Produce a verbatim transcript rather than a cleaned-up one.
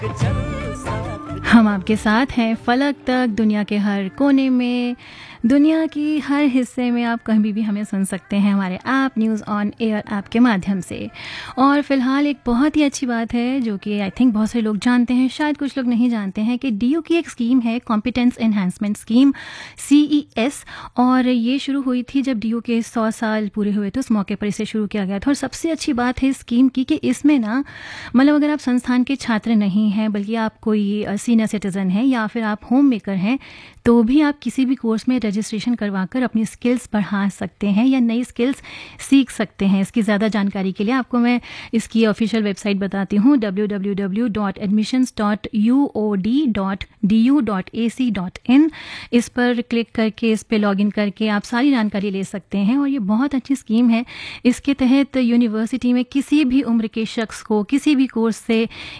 हम आपके साथ हैं फलक तक, दुनिया के हर कोने में, दुनिया की हर हिस्से में। आप कहीं भी हमें सुन सकते हैं हमारे app news on air app के माध्यम से। और फ़िलहाल एक बहुत ही अच्छी बात है जो कि आई थिंक बहुत से लोग जानते हैं, शायद कुछ लोग नहीं जानते हैं, कि डी यू की एक स्कीम है, कॉम्पिटेंस एनहांसमेंट स्कीम, सी ई एस। और ये शुरू हुई थी जब डी यू के सौ साल पूरे हुए थे, उस मौके पर इसे शुरू किया गया था। और सबसे अच्छी बात है इस स्कीम की कि इसमें ना, मतलब अगर आप संस्थान के छात्र नहीं हैं, बल्कि आप कोई सीनियर सिटीज़न हैं या फिर आप होम मेकर हैं, तो भी आप किसी भी कोर्स में रजिस्ट्रेशन करवाकर अपनी स्किल्स बढ़ा सकते हैं या नई स्किल्स सीख सकते हैं। इसकी ज़्यादा जानकारी के लिए आपको मैं इसकी ऑफिशियल वेबसाइट बताती हूँ, W W W dot admissions dot U O D dot D U dot A C dot in. इस पर क्लिक करके, इस पर लॉगिन करके आप सारी जानकारी ले सकते हैं। और ये बहुत अच्छी स्कीम है। इसके तहत यूनिवर्सिटी में किसी भी उम्र के शख्स को किसी भी कोर्स से